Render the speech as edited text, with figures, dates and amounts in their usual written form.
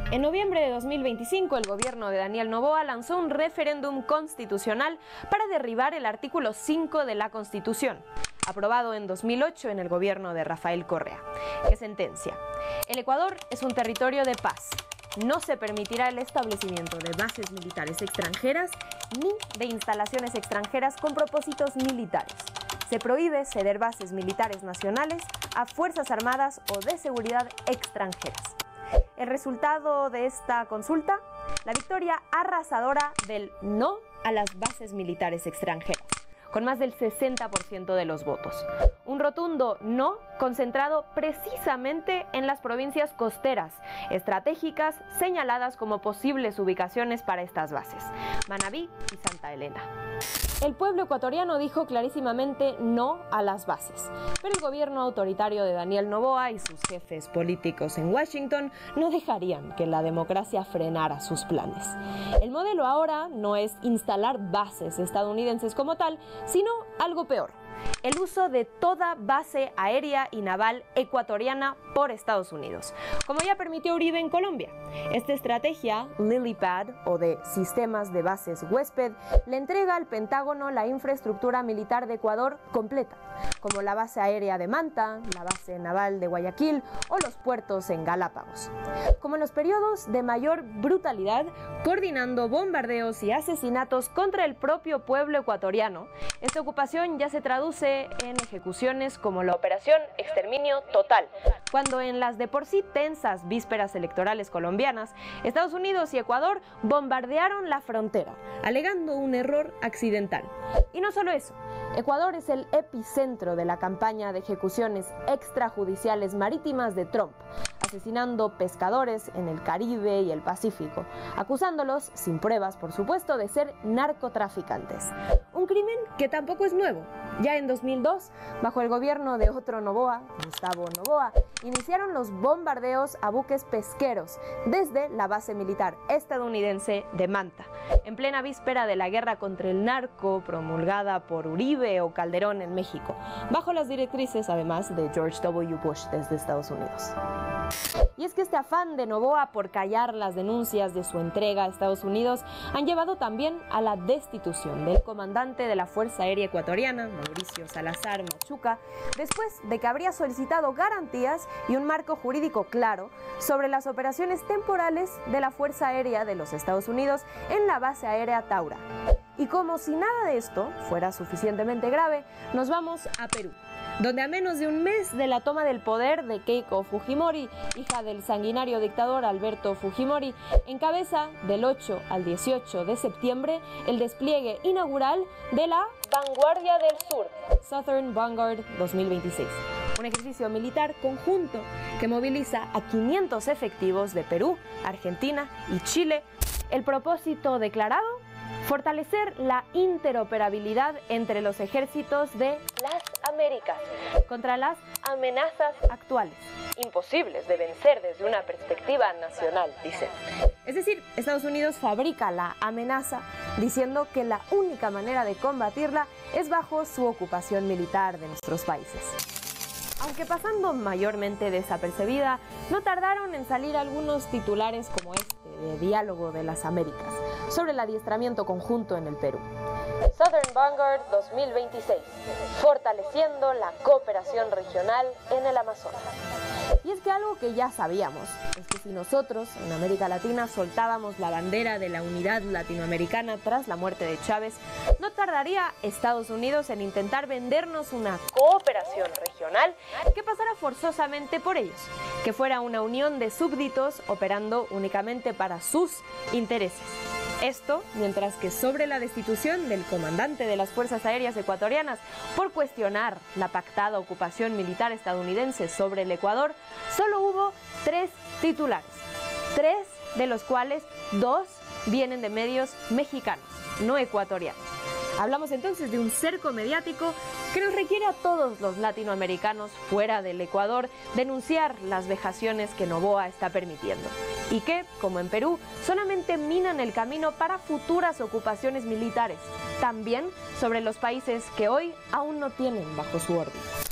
En noviembre de 2025, el gobierno de Daniel Noboa lanzó un referéndum constitucional para derribar el artículo 5 de la Constitución, aprobado en 2008 en el gobierno de Rafael Correa, que sentencia: el Ecuador es un territorio de paz. No se permitirá el establecimiento de bases militares extranjeras ni de instalaciones extranjeras con propósitos militares. Se prohíbe ceder bases militares nacionales a fuerzas armadas o de seguridad extranjeras. El resultado de esta consulta: la victoria arrasadora del no a las bases militares extranjeras, con más del 60% de los votos. Un rotundo no concentrado precisamente en las provincias costeras, estratégicas, señaladas como posibles ubicaciones para estas bases: Manabí y Santa Elena. El pueblo ecuatoriano dijo clarísimamente no a las bases, pero el gobierno autoritario de Daniel Noboa y sus jefes políticos en Washington no dejarían que la democracia frenara sus planes. El modelo ahora no es instalar bases estadounidenses como tal, sino algo peor: el uso de toda base aérea y naval ecuatoriana por Estados Unidos, como ya permitió Uribe en Colombia. Esta estrategia, LilyPad, o de sistemas de bases huésped, le entrega al Pentágono la infraestructura militar de Ecuador completa, como la base aérea de Manta, la base naval de Guayaquil o los puertos en Galápagos. Como en los periodos de mayor brutalidad, coordinando bombardeos y asesinatos contra el propio pueblo ecuatoriano, esta ocupación ya se traduce en ejecuciones como la Operación Exterminio Total, cuando en las de por sí tensas vísperas electorales colombianas, Estados Unidos y Ecuador bombardearon la frontera, alegando un error accidental. Y no solo eso, Ecuador es el epicentro de la campaña de ejecuciones extrajudiciales marítimas de Trump, asesinando pescadores en el Caribe y el Pacífico, acusándolos, sin pruebas por supuesto, de ser narcotraficantes. Un crimen que tampoco es nuevo. Ya en 2002, bajo el gobierno de otro Noboa, Gustavo Noboa, iniciaron los bombardeos a buques pesqueros desde la base militar estadounidense de Manta, en plena víspera de la guerra contra el narco promulgada por Uribe o Calderón en México, bajo las directrices además de George W. Bush desde Estados Unidos. Y es que este afán de Noboa por callar las denuncias de su entrega a Estados Unidos han llevado también a la destitución del comandante de la Fuerza Aérea Ecuatoriana, Mauricio Salazar Machuca, después de que habría solicitado garantías y un marco jurídico claro sobre las operaciones temporales de la Fuerza Aérea de los Estados Unidos en la base aérea Taura. Y como si nada de esto fuera suficientemente grave, nos vamos a Perú, donde a menos de un mes de la toma del poder de Keiko Fujimori, hija del sanguinario dictador Alberto Fujimori, encabeza del 8 al 18 de septiembre el despliegue inaugural de la Vanguardia del Sur, Southern Vanguard 2026, un ejercicio militar conjunto que moviliza a 500 efectivos de Perú, Argentina y Chile. El propósito declarado: fortalecer la interoperabilidad entre los ejércitos de las Américas contra las amenazas actuales, imposibles de vencer desde una perspectiva nacional, dice. Es decir, Estados Unidos fabrica la amenaza diciendo que la única manera de combatirla es bajo su ocupación militar de nuestros países. Aunque pasando mayormente desapercibida, no tardaron en salir algunos titulares como este de Diálogo de las Américas sobre el adiestramiento conjunto en el Perú. Southern Vanguard 2026, fortaleciendo la cooperación regional en el Amazonas. Y es que algo que ya sabíamos es que si nosotros en América Latina soltábamos la bandera de la unidad latinoamericana tras la muerte de Chávez, no tardaría Estados Unidos en intentar vendernos una cooperación regional que pasara forzosamente por ellos, que fuera una unión de súbditos operando únicamente para sus intereses. Esto mientras que sobre la destitución del comandante de las Fuerzas Aéreas Ecuatorianas por cuestionar la pactada ocupación militar estadounidense sobre el Ecuador, solo hubo 3 titulares, 3 de los cuales 2 vienen de medios mexicanos, no ecuatorianos. Hablamos entonces de un cerco mediático que nos requiere a todos los latinoamericanos fuera del Ecuador denunciar las vejaciones que Noboa está permitiendo y que, como en Perú, solamente minan el camino para futuras ocupaciones militares, también sobre los países que hoy aún no tienen bajo su órbita.